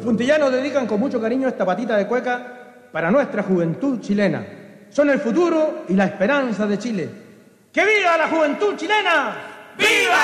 puntillanos dedican con mucho cariño esta patita de cueca para nuestra juventud chilena. Son el futuro y la esperanza de Chile. ¡Que viva la juventud chilena! ¡Viva